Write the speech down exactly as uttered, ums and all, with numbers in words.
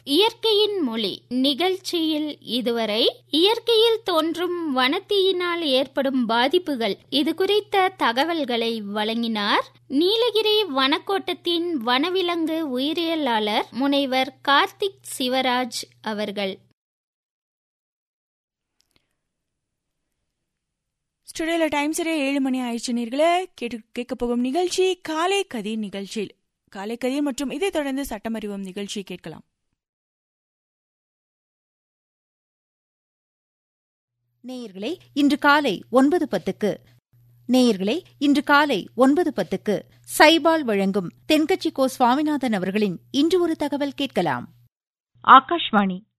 இயற்கையின் மொழி நிகழ்ச்சியில் இதுவரை இயற்கையில் தோன்றும் வனத்தீயினால் ஏற்படும் பாதிப்புகள் இது குறித்த தகவல்களை வழங்கினார் நீலகிரி வனக்கோட்டத்தின் வனவிலங்கு உயிரியலாளர் முனைவர் கார்த்திக் சிவராஜ் அவர்கள். ஸ்டுடியோல டைம் சரியா ஏழு மணி ஆயிடுச்சு. நேர்களே கேட்டு கேட்க போகும் நிகழ்ச்சி காலை கதிர் நிகழ்ச்சியில் காலை கதிர் மற்றும் இதை தொடர்ந்து சட்டமறிவும் நிகழ்ச்சியை கேட்கலாம். நேயர்களே இன்று காலை ஒன்பது பத்துக்கு நேயர்களே இன்று காலை ஒன்பது பத்துக்கு சைபால் வழங்கும் தென்கட்சி கோ சுவாமிநாதன் அவர்களின் இன்று ஒரு தகவல் கேட்கலாம். ஆகாஷ்வாணி